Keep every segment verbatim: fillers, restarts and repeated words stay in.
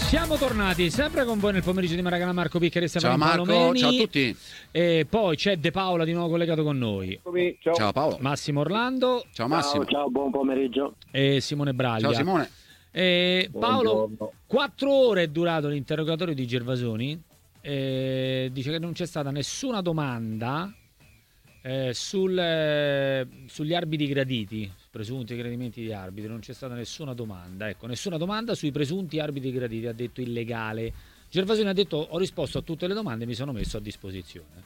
Siamo tornati sempre con voi nel pomeriggio di Maragana. Marco Piccheri e Stefano Marco, Palomeni. ciao a tutti. E poi c'è De Paola di nuovo collegato con noi. Ciao, ciao Paolo. Massimo Orlando. Ciao Massimo. Ciao, ciao, buon pomeriggio. E Simone Braglia. Ciao Simone. E Paolo, Buongiorno. quattro ore è durato l'interrogatorio di Gervasoni. E dice che non c'è stata nessuna domanda eh, sul, eh, sugli arbitri graditi, presunti gradimenti di arbitri. Non c'è stata nessuna domanda, ecco, nessuna domanda sui presunti arbitri graditi. Ha detto illegale. Gervasoni ha detto: ho risposto a tutte le domande e mi sono messo a disposizione.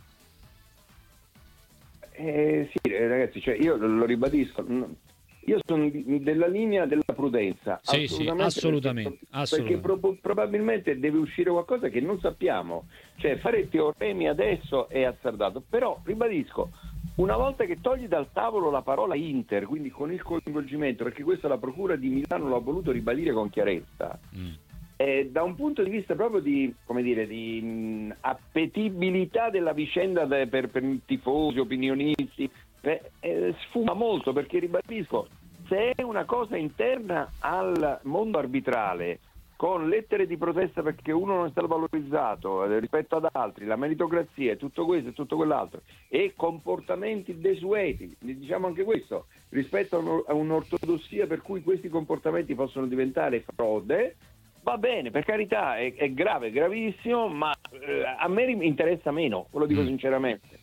Eh, sì, ragazzi, cioè io lo ribadisco, io sono della linea della prudenza. Sì, sì, assolutamente. Perché, assolutamente. perché pro- probabilmente deve uscire qualcosa che non sappiamo. Cioè, fare teoremi adesso è azzardato, però ribadisco, una volta che togli dal tavolo la parola Inter, quindi con il coinvolgimento, perché questa la Procura di Milano l'ha voluto ribadire con chiarezza, mm. eh, da un punto di vista proprio di, come dire, di mh, appetibilità della vicenda de, per, per tifosi, opinionisti, eh, eh, sfuma molto, perché ribadisco, se è una cosa interna al mondo arbitrale, con lettere di protesta perché uno non è stato valorizzato eh, rispetto ad altri, la meritocrazia e tutto questo e tutto quell'altro, e comportamenti desueti, diciamo anche questo, rispetto a, un, a un'ortodossia per cui questi comportamenti possono diventare frode, va bene, per carità, è, è grave, gravissimo, ma eh, a me interessa meno, ve lo dico mm. sinceramente.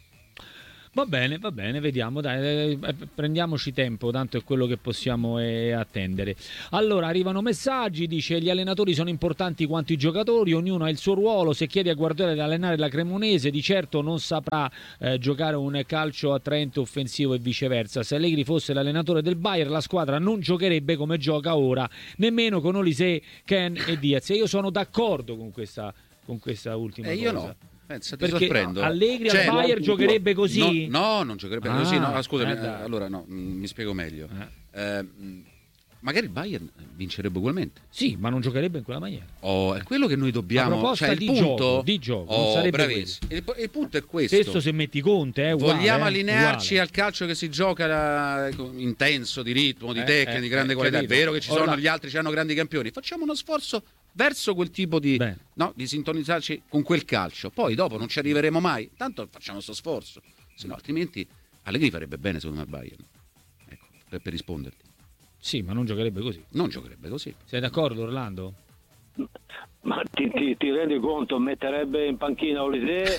Va bene, va bene, vediamo, dai, eh, prendiamoci tempo, tanto è quello che possiamo eh, attendere. Allora, arrivano messaggi, dice: gli allenatori sono importanti quanto i giocatori, ognuno ha il suo ruolo, se chiedi a Guardiola di allenare la Cremonese di certo non saprà eh, giocare un calcio attraente offensivo e viceversa. Se Allegri fosse l'allenatore del Bayern, la squadra non giocherebbe come gioca ora, nemmeno con Olise, Ken e Diaz. E io sono d'accordo con questa, con questa ultima eh, cosa. Io no. Pensa, ti perché sorprendo. Allegri cioè, al Bayern giocherebbe così? No, no non giocherebbe ah, così. No, scusami, eh, allora no, mi spiego meglio. Eh. Eh, magari il Bayern vincerebbe ugualmente. Sì, ma non giocherebbe in quella maniera. Oh, è quello che noi dobbiamo. La proposta cioè, il di punto, gioco, di gioco oh, non sarebbe bravissimo. Il, il punto è questo. Stesso se metti Conte, eh, uguale, vogliamo eh, allinearci uguale. al calcio che si gioca la, intenso, di ritmo, di eh, tecnica, eh, di grande eh, qualità. capito. È vero che ci sono Ora... gli altri, ci hanno grandi campioni. Facciamo uno sforzo verso quel tipo di, no, di sintonizzarci con quel calcio. Poi dopo non ci arriveremo mai, tanto facciamo questo sforzo, se no altrimenti Allegri farebbe bene secondo me il Bayern, ecco, per, per risponderti. Sì, ma non giocherebbe così. Non giocherebbe così. Sei d'accordo, Orlando? Ma ti, ti, ti rendi conto, metterebbe in panchina Olise?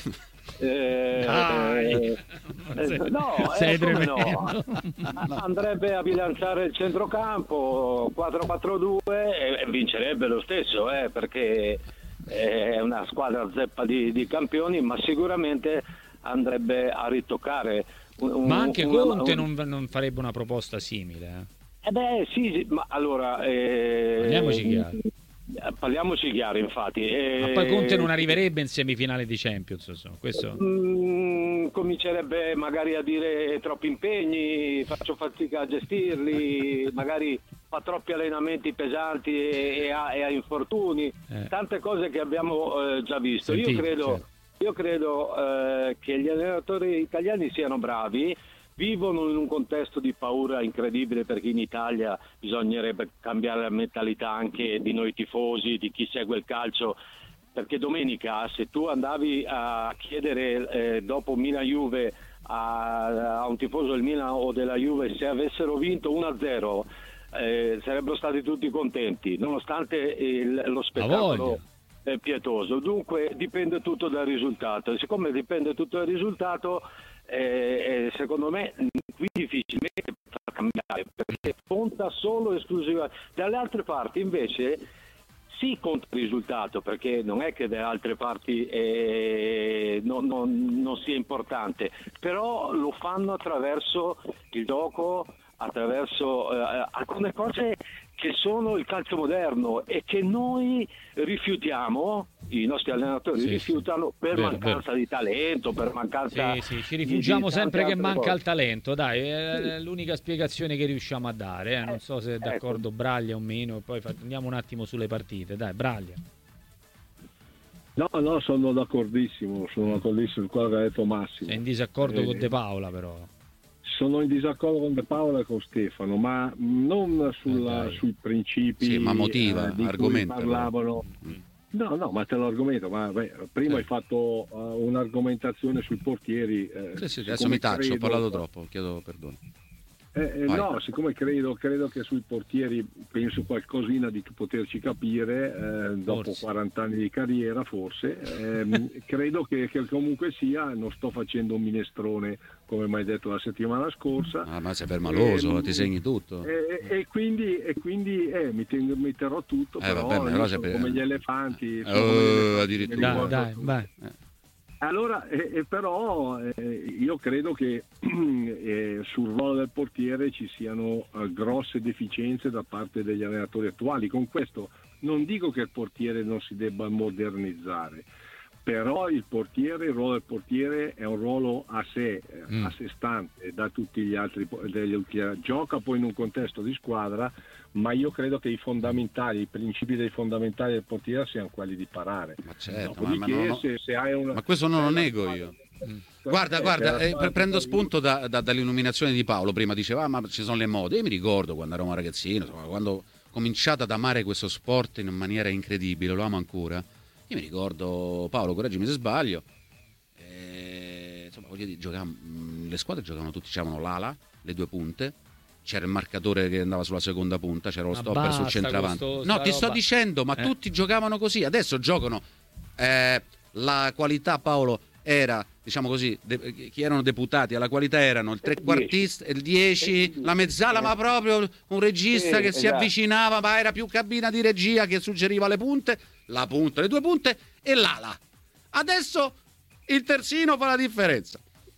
Eh, eh, no, sei eh, come no? no. Andrebbe a bilanciare il centrocampo quattro quattro due e, e vincerebbe lo stesso, eh, perché è una squadra zeppa di, di campioni, ma sicuramente andrebbe a ritoccare un, ma anche una, Conte un... non, non farebbe una proposta simile, eh? Eh beh sì, sì, ma allora eh, parliamoci chiaro. Parliamoci chiaro, infatti. Eh, ma poi Conte non arriverebbe in semifinale di Champions, insomma. Questo... mh, comincerebbe magari a dire troppi impegni, faccio fatica a gestirli, magari fa troppi allenamenti pesanti e, e, ha, e ha infortuni, eh. tante cose che abbiamo eh, già visto. Sentite, io credo, certo. io credo eh, che gli allenatori italiani siano bravi. Vivono in un contesto di paura incredibile, perché in Italia bisognerebbe cambiare la mentalità anche di noi tifosi, di chi segue il calcio, perché domenica se tu andavi a chiedere eh, dopo Milan-Juve a, a un tifoso del Milan o della Juve se avessero vinto uno a zero eh, sarebbero stati tutti contenti, nonostante il, lo spettacolo eh, pietoso. Dunque dipende tutto dal risultato, e siccome dipende tutto dal risultato, Eh, eh, secondo me qui difficilmente fa cambiare, perché conta solo esclusivamente. Dalle altre parti invece sì conta il risultato, perché non è che dalle altre parti eh, non, non, non sia importante, però lo fanno attraverso il gioco, attraverso eh, alcune cose che sono il calcio moderno e che noi rifiutiamo, i nostri allenatori sì, rifiutano sì. per vero, mancanza vero. di talento, per mancanza sì, sì, ci rifugiamo di, di sempre che manca cose. il talento, dai, è sì. l'unica spiegazione che riusciamo a dare, eh. non so se è d'accordo ecco. Braglia o meno, poi andiamo un attimo sulle partite, dai Braglia. No, no, sono d'accordissimo, sono d'accordissimo con quello che ha detto Massimo. Sei in disaccordo eh, con De Paola però. sono in disaccordo con De Paola e con Stefano, ma non sulla, eh sui principi sì, ma motiva, eh, di argomenta, cui parlavano. Mm. No, no, ma te lo argomento. Ma beh, prima sì. hai fatto uh, un'argomentazione sui portieri. Eh, sì, sì, adesso mi taccio, credo, ho parlato troppo, chiedo perdono. Eh, eh, no, siccome credo, credo che sui portieri penso qualcosina di poterci capire eh, dopo Forse. quaranta anni di carriera forse, ehm, credo che, che comunque sia, non sto facendo un minestrone come mai detto la settimana scorsa. Ah, ma sei permaloso, ehm, ti segni tutto. E, e, e quindi, e quindi eh, mi, tengo, mi terrò tutto, Eh, però, vabbè, però sono per... come gli elefanti. Oh, sono come gli elefanti, addirittura. mi Dai, ricordo dai, tutto. vai. Eh. Allora, eh, eh, però eh, io credo che eh, sul ruolo del portiere ci siano eh, grosse deficienze da parte degli allenatori attuali. Con questo non dico che il portiere non si debba modernizzare, però il portiere, il ruolo del portiere è un ruolo a sé, eh, Mm. a sé stante da tutti gli altri. Degli, gioca poi in un contesto di squadra, ma io credo che i fondamentali, i principi dei fondamentali del portiere siano quelli di parare. Ma certo, ma, Dopodiché, ma, non ho... se, se hai una, ma questo non lo se hai nego una- io. Mm. Guarda, Eh, guarda, se eh, la- pre- prendo spunto da- da- dall'illuminazione di Paolo. Prima diceva, ah, ma ci sono le mode. Io mi ricordo quando ero un ragazzino, insomma, quando ho cominciato ad amare questo sport in maniera incredibile, lo amo ancora. Io mi ricordo, Paolo, correggimi se sbaglio, eh, insomma, voglio dire, giocavamo, mh, le squadre giocavano tutti, c'erano l'ala, le due punte, c'era il marcatore che andava sulla seconda punta, c'era lo Ma stopper sul basta centravanti. con sto- No, sta ti sto roba. dicendo, ma Eh. tutti giocavano così. Adesso giocano. eh, la qualità, Paolo, era, diciamo così, de- chi erano deputati alla qualità erano il trequartista, il dieci, la mezzala, ma proprio un regista Sì, che si esatto. avvicinava, ma era più cabina di regia che suggeriva le punte, la punta, le due punte e l'ala. Adesso il terzino fa la differenza.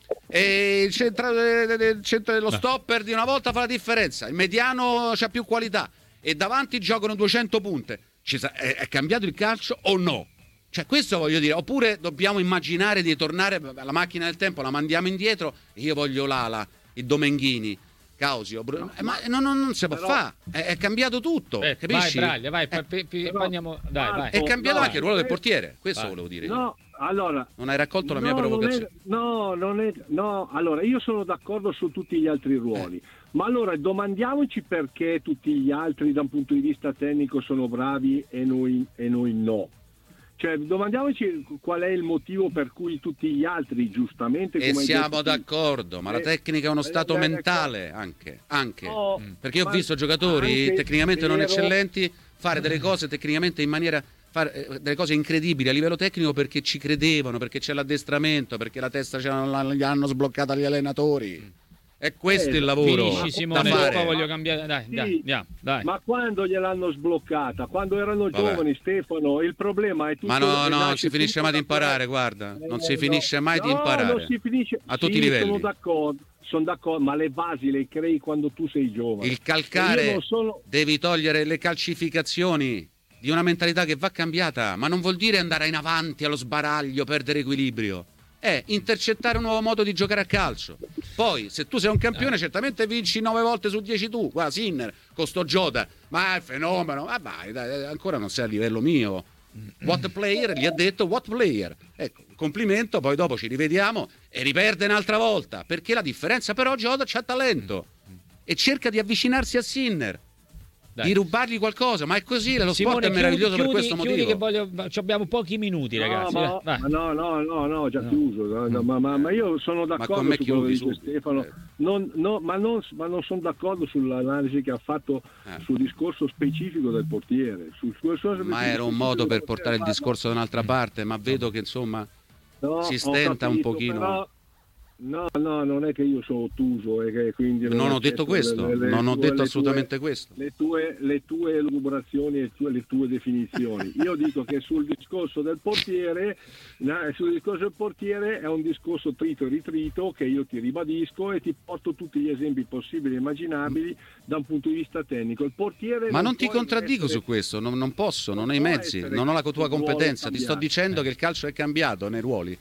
E il centro, il centro- lo stopper di una volta fa la differenza, il mediano c'ha più qualità e davanti giocano duecento punte. Ci sa- è, è cambiato il calcio o no? Cioè, questo voglio dire, oppure dobbiamo immaginare di tornare alla macchina del tempo, la mandiamo indietro e io voglio l'ala, i Domenghini, Causio, Bru- eh, ma non, non- non si può però- fare, è, è cambiato tutto, Eh, vai, capisci? Braglia, vai, Eh, poi- poi- poi però- andiamo- dai, vai. è cambiato no, anche il ruolo del eh, portiere, questo vai. volevo dire io. No, allora. Non hai raccolto la mia no, non provocazione. è- no, non è, no, allora io sono d'accordo su tutti gli altri ruoli, ma allora domandiamoci perché tutti gli altri da un punto di vista tecnico sono bravi e noi, e noi no. Cioè, domandiamoci qual è il motivo per cui tutti gli altri, giustamente, E come hai siamo detto tu- d'accordo, ma la Eh, tecnica è uno eh, stato eh, mentale anche, anche. No, Perché io ho ma visto giocatori anche tecnicamente non vero- eccellenti fare delle cose tecnicamente in maniera fare eh, delle cose incredibili a livello tecnico perché ci credevano, perché c'è l'addestramento, perché la testa ce l'hanno- gli hanno sbloccata gli allenatori. È questo Eh, il lavoro Finisci, da Simone, fare. poi voglio cambiare. Dai, Sì, dai, andiamo, dai. Ma quando gliel'hanno sbloccata? Quando erano Vabbè. giovani, Stefano, il problema è tutto. Ma no, e no, non nasce si finisce tutto mai di da imparare, qua. guarda, Eh, non si no. finisce mai di No, imparare. non si finisce. A tutti Sì, i livelli. Sono d'accordo, sono d'accordo, ma le basi le crei quando tu sei giovane. Il Io calcare non sono- devi togliere le calcificazioni di una mentalità che va cambiata, ma non vuol dire andare in avanti allo sbaraglio, perdere equilibrio. È intercettare un nuovo modo di giocare a calcio. Poi, se tu sei un campione, certamente vinci nove volte su dieci tu. Guarda, Sinner, con sto Jota, ma è fenomeno. Ma vai, dai, ancora non sei a livello mio. What player? Gli ha detto what player. Ecco, complimento, poi dopo ci rivediamo e riperde un'altra volta. Perché la differenza però Jota c'ha talento e cerca di avvicinarsi a Sinner. Dai. Di rubargli qualcosa, ma è così, lo sport Simone, è meraviglioso chiudi, per questo chiudi, motivo. Che voglio, ci abbiamo pochi minuti, ragazzi. No, vai, ma, vai. ma no, no, no, no, già No. chiuso. no, no, ma, ma- ma io sono con d'accordo me su quello che chiudi dice subito. Stefano. Eh. Non, no, ma, non, ma non sono d'accordo sull'analisi che ha fatto Eh. sul discorso specifico del portiere. Sul, sul discorso Ma era un specifico modo del per portiere, portare il ma- discorso da un'altra parte, ma vedo che insomma no, si ho stenta un capito, pochino. però- no, no, non è che io sono ottuso e che quindi Non ho detto accetto questo, le- le non ho tue- detto le assolutamente tue- questo. Le tue, le tue elucubrazioni e le tue, le tue definizioni. Io dico che sul discorso del portiere, na- sul discorso del portiere è un discorso trito e ritrito che io ti ribadisco e ti porto tutti gli esempi possibili e immaginabili da un punto di vista tecnico. Il portiere Ma non ti può contraddico essere- su questo, non, non posso, non non ho i può mezzi, essere non ho la che tua il ruolo competenza, è ti sto cambiato. dicendo che il calcio è cambiato nei ruoli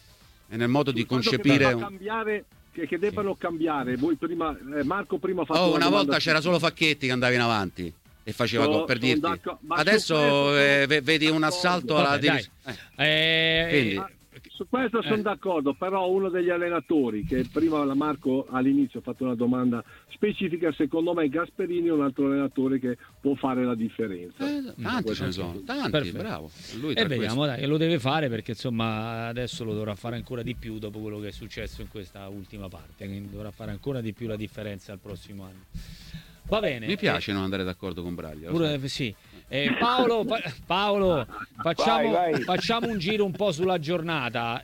e nel modo di Sul fatto che concepire. debba un- cambiare, che, che debbano cambiare. Voi prima, eh, Marco prima ha fatto Oh, una domanda volta su- c'era solo Facchetti che andava in avanti e faceva No, gol, per sono dirti. d'accordo, ma su Adesso questo eh, sono ve- vedi un d'accordo. assalto alla Vabbè, dai. diris- eh. Eh, Quindi- Ah, su questo sono Eh. d'accordo, però uno degli allenatori, che prima la Marco all'inizio ha fatto una domanda specifica, secondo me Gasperini è un altro allenatore che può fare la differenza. Eh, tanti ce ne sono, tanti, Perfetto. bravo. Lui E tra vediamo, questi. dai, lo deve fare perché insomma adesso lo dovrà fare ancora di più dopo quello che è successo in questa ultima parte, quindi dovrà fare ancora di più la differenza al prossimo anno. Va bene. Mi piace non andare d'accordo con Braglia. lo Pure, sai. sì. Eh, Paolo, pa- Paolo facciamo, Vai, vai. facciamo un giro un po' sulla giornata.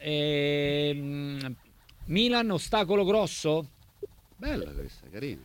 Ehm, Milan, ostacolo grosso? Bella questa, carina.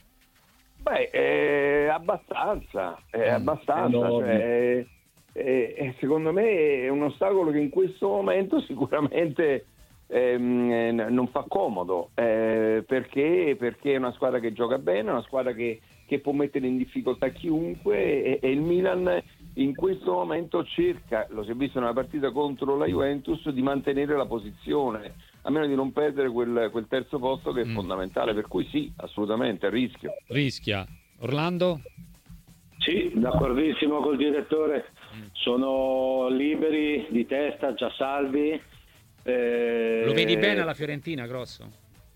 Beh, eh, abbastanza, è abbastanza. enorme. Cioè, eh, eh, secondo me è un ostacolo che in questo momento sicuramente ehm, eh, non fa comodo, eh, perché, perché è una squadra che gioca bene, una squadra che, che può mettere in difficoltà chiunque e, e il Milan in questo momento cerca, lo si è visto nella partita contro la Juventus, di mantenere la posizione, a meno di non perdere quel, quel terzo posto che è Mm. fondamentale, per cui sì, assolutamente, a rischio. Rischia. Orlando? Sì, d'accordissimo col direttore. Sono liberi di testa, già salvi. Eh, Lo vedi bene alla Fiorentina, Grosso?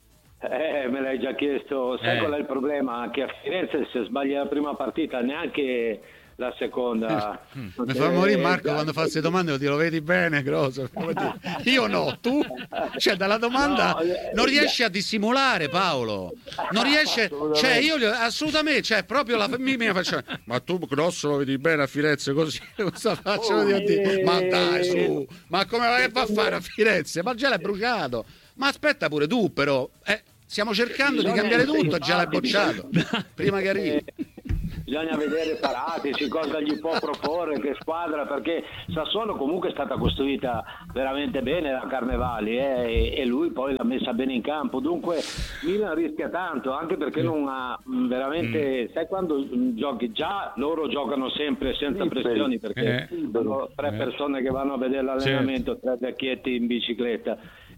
Eh, me l'hai già chiesto. Sai Eh. qual è il problema? Che a Firenze se sbaglia la prima partita, neanche la seconda. Mi fa morire Marco quando fa queste domande, lo vedi bene, Grosso. Come dire, io no, tu? Cioè, dalla domanda No, eh, non riesci a dissimulare, Paolo. Non riesce, cioè, io gli- assolutamente, cioè, proprio la mi, mi faccio. Ma tu, Grosso, lo vedi bene a Firenze così? Cosa faccio Oh, di dire? eh, Ma dai, su, ma come vai a fare a Firenze? Ma già l'hai bruciato. Ma aspetta pure tu, però. Eh, stiamo cercando di Bisogna cambiare essere tutto, già l'hai bocciato. Prima che arrivi. Bisogna vedere Paratici cosa gli può proporre, che squadra, perché Sassuolo comunque è stata costruita veramente bene da Carnevali eh, e, e lui poi l'ha messa bene in campo, dunque Milan rischia tanto, anche perché non ha mh, veramente, sai quando mh, giochi, già loro giocano sempre senza Sì, pressioni perché Eh. sono tre Eh. persone che vanno a vedere l'allenamento, tre vecchietti in bicicletta.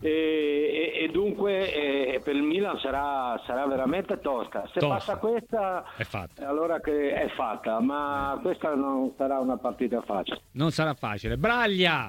E, e- e dunque eh, per il Milan sarà, sarà veramente tosta. Se Tosta. passa questa, È fatta. allora che è fatta, ma questa non sarà una partita facile. Non sarà facile. Braglia!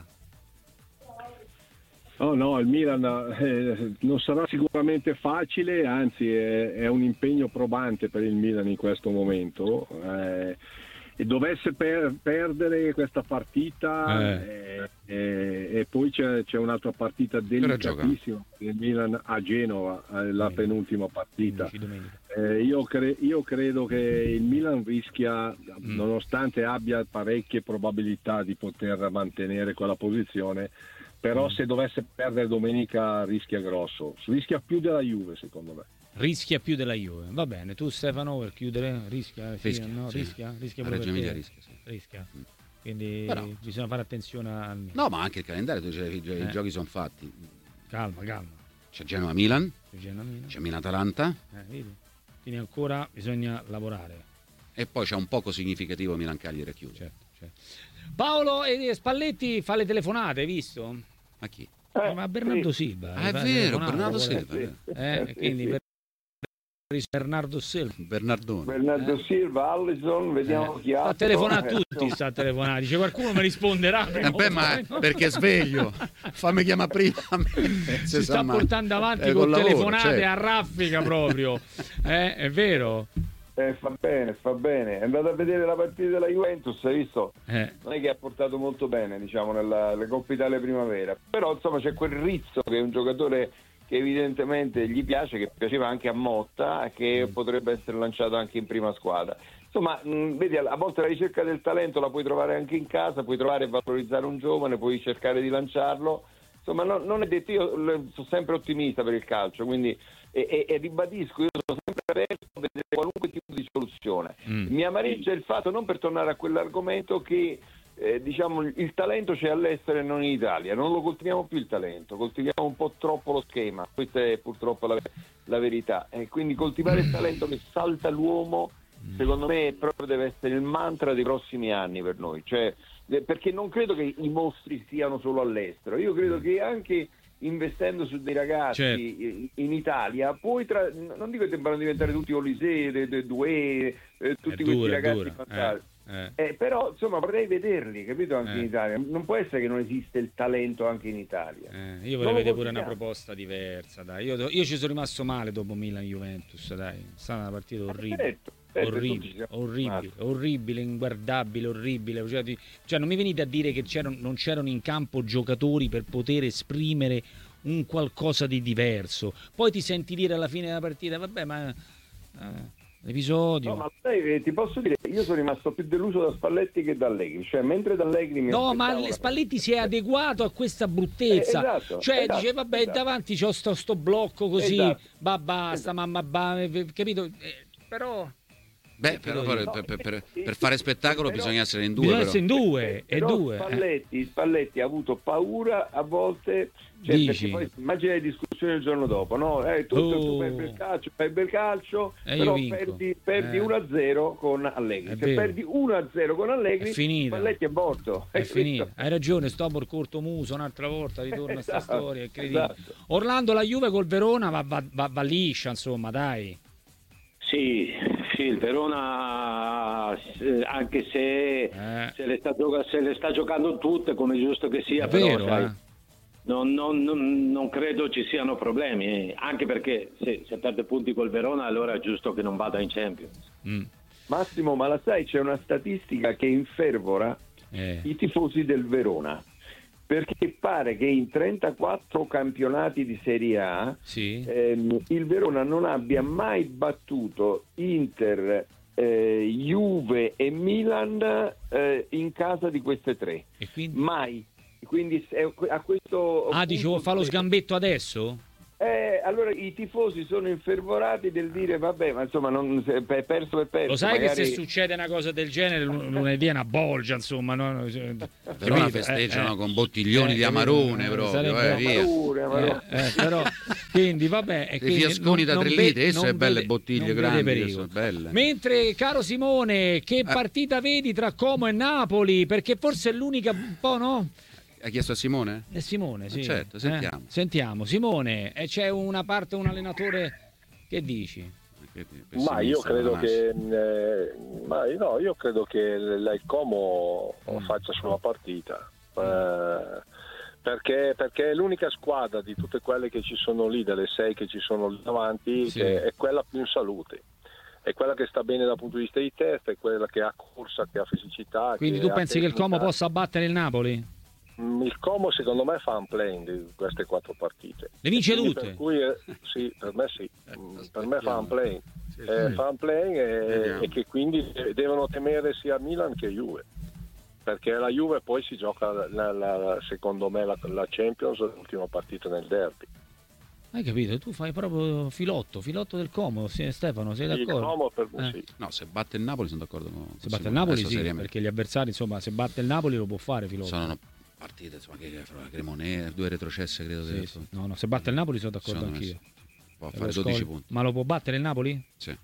No, no, il Milan eh, non sarà sicuramente facile, anzi è, è un impegno probante per il Milan in questo momento. Eh, e dovesse per- perdere questa partita eh, eh, e poi c'è, c'è un'altra partita delicatissima del Milan a Genova, eh, la penultima partita. undici domenica. Eh, io, cre- io credo che il Milan rischia, Mm. nonostante abbia parecchie probabilità di poter mantenere quella posizione, però se dovesse perdere domenica rischia grosso, rischia più della Juve secondo me. Rischia più della Juve. Va bene, tu Stefano per chiudere rischia? Sì, Rischia, no? sì. rischia? Rischia A pure Reggio per te? Emilia rischia, sì. Rischia. Quindi Però- bisogna fare attenzione al Milan. No, ma anche il calendario, tu dicevi, i, Eh. i giochi sono fatti. Calma, calma. C'è Genoa-Milan, C'è Genoa, Milan. c'è Milan-Atalanta Eh, vedi? Quindi ancora bisogna lavorare. e poi c'è un poco significativo Milan-Cagliari a chiudere. Certo, certo. Paolo e Spalletti fa le telefonate, hai visto? Ma chi? Eh, Ma Bernardo sì. Silva. Ah, è fa le vero, telefonate, Bernardo vuole- Silva. è vero. Eh, Sì, quindi sì. per Bernardo Silva. Bernardone. Bernardo Silva, Allison, vediamo chi ha. Sta telefonando a Eh, tutti, sta telefonando. Dice qualcuno mi risponderà. Eh, beh, ma perché sveglio? Fammi chiamare prima. Si sta portando avanti Eh, con col lavoro, telefonate certo. a raffica proprio. Eh, è vero? Eh, fa bene, fa bene. È andato a vedere la partita della Juventus, hai visto? Eh. Non è che ha portato molto bene, diciamo, nella, nella Coppa Italia Primavera. Però, insomma, c'è quel Rizzo che è un giocatore che evidentemente gli piace, che piaceva anche a Motta, che potrebbe essere lanciato anche in prima squadra. Insomma, mh, vedi, a volte la ricerca del talento la puoi trovare anche in casa, puoi trovare e valorizzare un giovane, puoi cercare di lanciarlo. Insomma, no- non è detto, io l- sono sempre ottimista per il calcio, quindi e, e- e ribadisco, io sono sempre aperto a vedere qualunque tipo di soluzione. Mm. Mi amareggia il fatto, non per tornare a quell'argomento, che eh, diciamo il talento c'è all'estero e non in Italia, non lo coltiviamo più il talento, coltiviamo un po' troppo lo schema, questa è purtroppo la, la verità, e quindi coltivare il talento che salta l'uomo, secondo me proprio deve essere il mantra dei prossimi anni per noi, cioè, eh, perché non credo che i mostri siano solo all'estero, io credo che anche investendo su dei ragazzi Certo. in- in Italia poi tra, non dico che debbano diventare tutti Olise, De, De Doué, eh, tutti È dura, questi è ragazzi dura, fantastici. eh. Eh. Eh, però insomma vorrei vederli, capito, anche eh. in Italia. Non può essere che non esiste il talento anche in Italia. Eh, io vorrei vedere pure una proposta diversa, dai. Io, io ci sono rimasto male dopo Milan-Juventus, dai. È stata una partita orribile. Certo, certo, orribile, orribile, orribile, inguardabile, orribile. Cioè, di, cioè non mi venite a dire che c'erano, non c'erano in campo giocatori per poter esprimere un qualcosa di diverso. Poi ti senti dire alla fine della partita, vabbè, ma eh, l'episodio. No, ma sai, ti posso dire, io sono rimasto più deluso da Spalletti che da Allegri. Cioè, mentre da Allegri mi No, ma una... Spalletti si è adeguato a questa bruttezza. Eh, esatto, cioè, esatto, dice, vabbè, esatto. davanti c'ho sto, sto blocco così, Esatto, bah, basta, esatto. mamma, bah, capito? Eh, però... Beh, però per, per, per, per fare spettacolo però, bisogna essere in due. Bisogna però. essere in due, e però due. Spalletti, eh. Spalletti ha avuto paura a volte, cioè, perché poi immagina le discussioni il giorno dopo, no? Eh, tu, oh. tu fai bel calcio, fai bel calcio, eh, però perdi, perdi eh. uno a zero con Allegri. È Se vero. perdi uno a zero con Allegri, è finita. Spalletti è morto. È finita. Hai ragione, Stobor corto muso un'altra volta, ritorna esatto, a sta storia, è incredibile. Esatto. Orlando, la Juve col Verona va, va, va, va liscia, insomma, dai. Sì, sì, il Verona, anche se, eh. se, le sta gioca- se le sta giocando tutte, come giusto che sia, è però vero, sai, eh. non, non, non, non credo ci siano problemi, anche perché se, se perde punti col Verona allora è giusto che non vada in Champions. Mm. Massimo, ma la sai, c'è una statistica che infervora eh. i tifosi del Verona, perché pare che in trentaquattro campionati di Serie A sì. ehm, il Verona non abbia mai battuto Inter, eh, Juve e Milan eh, in casa di queste tre. E quindi? Mai. Quindi è, a questo ah, dicevo, fa lo sgambetto adesso? Eh, allora i tifosi sono infervorati del dire vabbè, ma insomma non è perso è perso. Lo sai magari... che se succede una cosa del genere l- lunedì è una bolgia, insomma, no? Verona festeggiano eh, eh. con bottiglioni eh, di Amarone, eh, proprio, eh, via. Amarone, Amarone. Eh, eh, però, quindi vabbè, e quindi, fiasconi non, da tre litri, esse belle bottiglie grandi, sono belle. Mentre, caro Simone, che eh. partita vedi tra Como e Napoli? Perché forse è l'unica un po', no? Ha chiesto a Simone? Eh, Simone, sì. Eh certo, sentiamo. Eh, sentiamo. Simone, e c'è una parte, un allenatore, che dici? Ma io credo che eh, ma no, io credo che il, il Como mm. faccia sua partita. Eh, perché, perché è l'unica squadra di tutte quelle che ci sono lì, delle sei che ci sono lì davanti, sì. che è quella più in salute. È quella che sta bene dal punto di vista di testa, è quella che ha corsa, che ha fisicità. Quindi che tu pensi che il Como possa battere il Napoli? Il Como secondo me fa un play di queste quattro partite. Le vince tutte? Per cui eh, sì, per me sì. Per me fa un play. Eh, fa un play e, e che quindi devono temere sia Milan che Juve. Perché la Juve poi si gioca la, la, secondo me la, la Champions, l'ultima partita nel derby. Hai capito? Tu fai proprio filotto, filotto del Como, sì, Stefano, sei d'accordo? Il Como per me eh. sì. No, se batte il Napoli sono d'accordo con Se batte il Napoli sì, perché gli avversari, insomma, se batte il Napoli lo può fare filotto. Sono partite, insomma, che Cremonese, due retrocesse credo. Sì, sì. No, no, se batte il Napoli sono d'accordo sono anch'io. Può fare dodici scol- punti. Ma lo può battere il Napoli? Sì.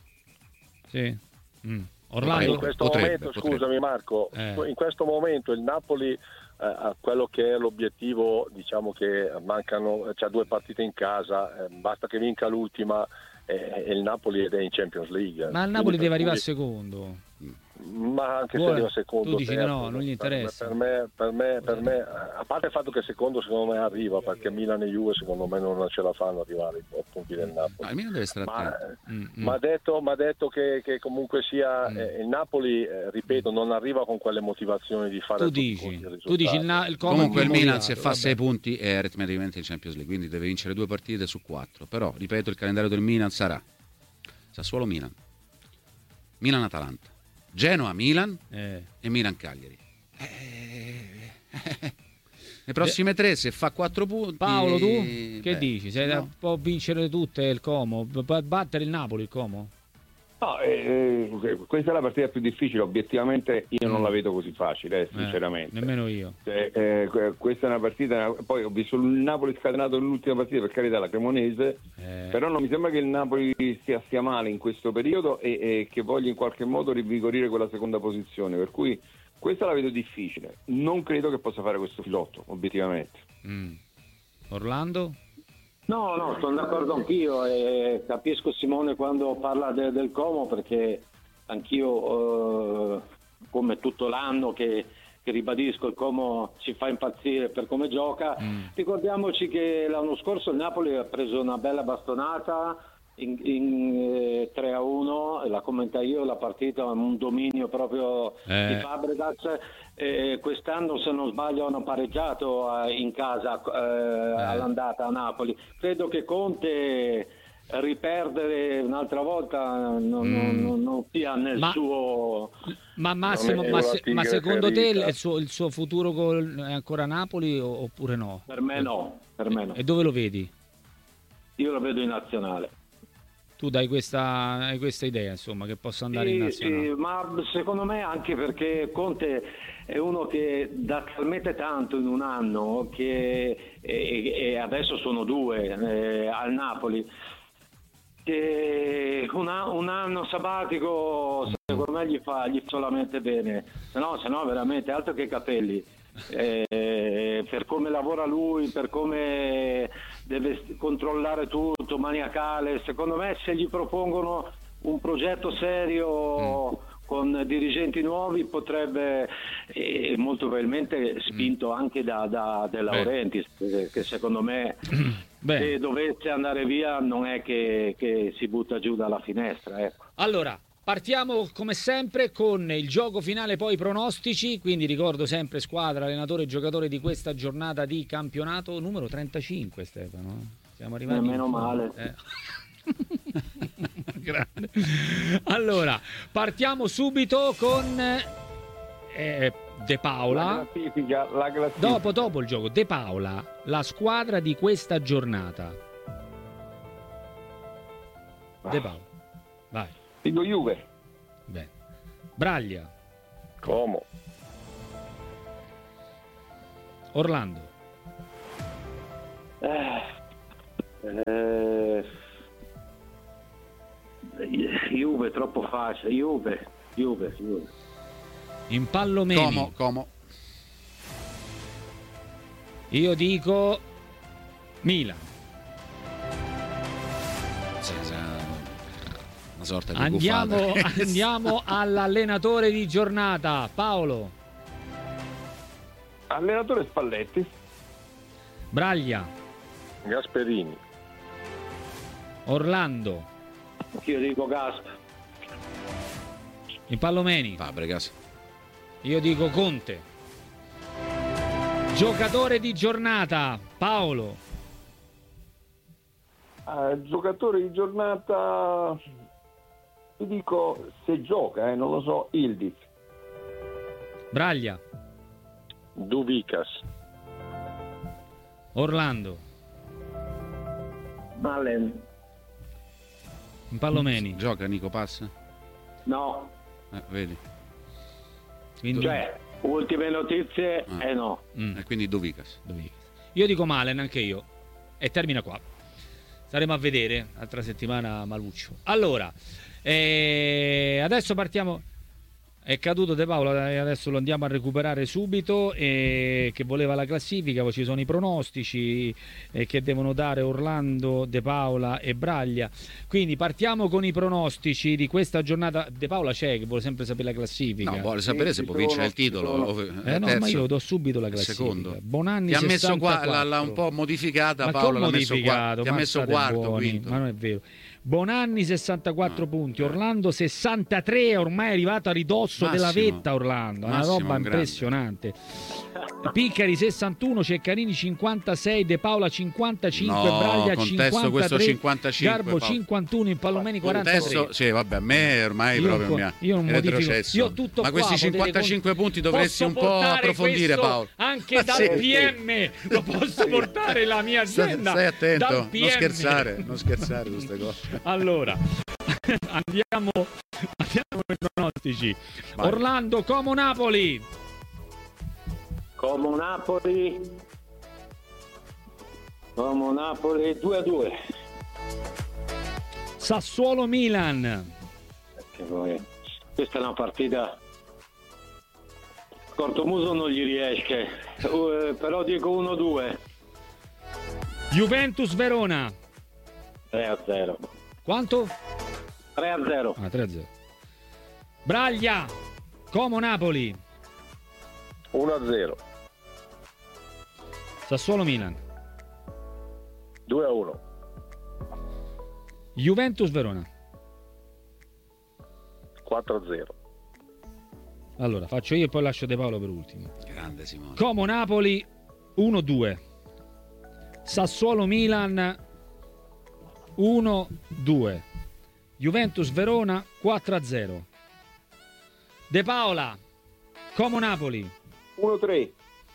Sì. Mm. Orlando? In questo potrebbe, momento, potrebbe. scusami Marco, eh. in questo momento il Napoli a quello che è l'obiettivo, diciamo che mancano, c'ha due partite in casa, eh, basta che vinca l'ultima eh, e il Napoli ed è in Champions League. Ma il Napoli Quindi deve arrivare cui... secondo. Ma anche Vuole. se arriva secondo, tu dici terzo, no, non gli interessa. Per me, per me, per me, a parte il fatto che secondo secondo me arriva, perché Milan e Juve secondo me non ce la fanno arrivare ai punti del Napoli. Ma il Milan deve stare ma mm, ma mm. detto, ma detto che, che comunque sia mm. eh, il Napoli, eh, ripeto, non arriva con quelle motivazioni di fare tu dici, tu dici il, na- il comunque il Milan se fa vabbè. sei punti è aritmeticamente in Champions League, quindi deve vincere due partite su quattro. Però ripeto, il calendario del Milan sarà Sassuolo Milan, Milan Atalanta, Genoa Milan eh. e Milan Cagliari. Eh, eh, le prossime tre se fa quattro punti. Paolo, tu che beh, dici? Se no. può vincere tutte il Como, può battere il Napoli il Como? No, eh, questa è la partita più difficile, obiettivamente io non la vedo così facile, eh, sinceramente. Eh, nemmeno io. Eh, eh, questa è una partita, poi ho visto il Napoli scatenato nell'ultima partita, per carità, la Cremonese, eh. però non mi sembra che il Napoli stia, stia male in questo periodo e, e che voglia in qualche modo rivigorire quella seconda posizione, per cui questa la vedo difficile. Non credo che possa fare questo filotto, obiettivamente. Mm. Orlando? No, no, sono d'accordo anch'io e capisco Simone quando parla de- del Como perché anch'io eh, come tutto l'anno che, che ribadisco il Como ci fa impazzire per come gioca. Mm. Ricordiamoci che l'anno scorso il Napoli ha preso una bella bastonata in, in eh, tre a uno, la commentai io la partita, un dominio proprio eh. di Fabregas. Eh, quest'anno, se non sbaglio, hanno pareggiato eh, in casa eh, eh. all'andata a Napoli. Credo che Conte riperdere un'altra volta non, mm. non, non sia nel ma, suo ma Massimo, ma, se, ma secondo te il suo, il suo futuro col, è ancora Napoli oppure no? Per me no, per me no. E dove lo vedi? Io lo vedo in nazionale. Tu dai questa, hai questa idea, insomma, che possa andare sì, in nazionale? Sì, ma secondo me anche perché Conte è uno che dà talmente tanto in un anno che e, e adesso sono due eh, al Napoli, che una, un anno sabbatico secondo me gli fa, gli fa solamente bene, se no, se no veramente altro che capelli. Eh, per come lavora lui, per come deve controllare tutto, maniacale, secondo me se gli propongono un progetto serio mm. con dirigenti nuovi potrebbe, eh, molto probabilmente spinto mm. anche da, da De Laurentiis, che, che secondo me Beh. se dovesse andare via non è che, che si butta giù dalla finestra, ecco. Allora partiamo come sempre con il gioco finale, poi i pronostici, quindi ricordo sempre squadra, allenatore e giocatore di questa giornata di campionato numero trentacinque, Stefano. Siamo arrivati. Meno male. Eh. Grande. Allora, partiamo subito con eh, De Paola. La classifica, la classifica. Dopo, dopo il gioco, De Paola, la squadra di questa giornata. De Paola, vai. Dico Juve. Bene. Braglia. Como. Orlando. Eh, eh, Juve troppo facile. Juve, Juve, Juve. Impallomeni. Como, Como. Io dico Milan. Sì, sì. Una sorta di andiamo, andiamo all'allenatore di giornata, Paolo. Allenatore Spalletti. Braglia. Gasperini. Orlando. Io dico Gasp. Impallomeni. Fabregas. Io dico Conte. Giocatore di giornata, Paolo. Uh, giocatore di giornata, ti dico, se gioca, eh, non lo so, Ildiz. Braglia. Duvikas. Orlando. Malen. Impallomeni. Gioca Nico Pass? No. Eh, vedi. Quindi... Cioè, ultime notizie, ah. eh no. Mm. E quindi Duvikas. Duvikas. Io dico Malen, anche io. E termina qua. Staremo a vedere, altra settimana Maluccio. Allora, eh, adesso partiamo. È caduto De Paola, adesso lo andiamo a recuperare subito, eh, che voleva la classifica, poi ci sono i pronostici eh, che devono dare Orlando, De Paola e Braglia. Quindi partiamo con i pronostici di questa giornata. De Paola c'è, che vuole sempre sapere la classifica. No, vuole sapere se può vincere il titolo. Eh no, ma io do subito la classifica. Secondo. Bonanni ti ha messo qua, l'ha, l'ha un po' modificata, ma Paolo, l'ha messo qua, ti ha messo quarto, buoni, quinto. Ma non è vero. Bonanni sessantaquattro no, punti, Orlando sessantatré, ormai è arrivato a ridosso Massimo, della vetta Orlando, una Massimo, roba un impressionante. Piccari sessantuno, Ceccarini cinquantasei, De Paola cinquantacinque, no, Braglia contesto questo cinquantatré, cinquantacinque, Garbo Paolo. cinquantuno, Impallomeni quarantatré. Contesto, sì, vabbè, a me ormai io, proprio mi ha io non modifico, io tutto ma qua, questi cinquantacinque con... punti dovresti un po' approfondire, Paolo. Anche dal sì. P M lo posso portare la mia azienda. Stai attento, P M. non scherzare, non scherzare su queste cose. Allora, andiamo, andiamo ai pronostici. Vai. Orlando, Como, Napoli. Como Napoli. Como Napoli due a due. Sassuolo, Milan. Questa è una partita cortomuso non gli riesce, uh, però dico uno a due. Juventus, Verona. tre a zero. Quanto? tre a zero. Ah, tre a zero. Braglia. Como Napoli. uno a zero. Sassuolo Milan. due a uno. Juventus Verona. quattro a zero. Allora, faccio io e poi lascio De Paolo per ultimo. Grande Simone. Como Napoli uno a due. Sassuolo Milan uno a due. Juventus Verona quattro a zero. De Paola. Como Napoli uno a tre.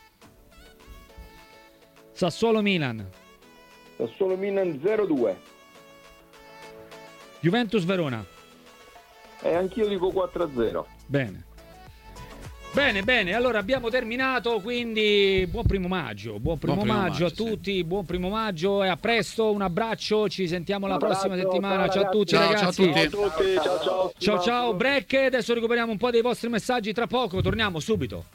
Sassuolo Milan. Sassuolo Milan zero a due. Juventus Verona. E anch'io dico quattro a zero. Bene. Bene, bene, allora abbiamo terminato, quindi buon primo maggio, buon primo, buon primo maggio, maggio a tutti, sì. Buon primo maggio e a presto, un abbraccio, ci sentiamo la abbraccio, prossima settimana, ciao, ciao a tutti ciao, ragazzi. Ciao a tutti, ciao ciao. Ciao ciao, break, adesso recuperiamo un po' dei vostri messaggi tra poco, torniamo subito.